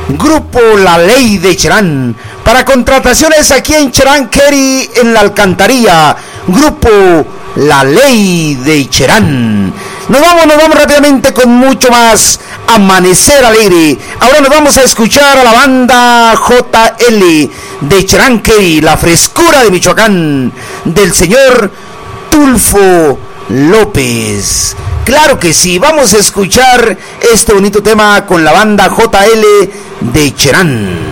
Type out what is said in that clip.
Grupo La Ley de Cherán. Para contrataciones aquí en Cherán Kerry, en La Alcantarilla. Grupo La Ley de Cherán. Nos vamos rápidamente con mucho más Amanecer Alegre. Ahora nos vamos a escuchar a la banda JL de Cherán Kerry, la frescura de Michoacán, del señor Tulfo López. Claro que sí, vamos a escuchar este bonito tema con la banda JL de Cherán.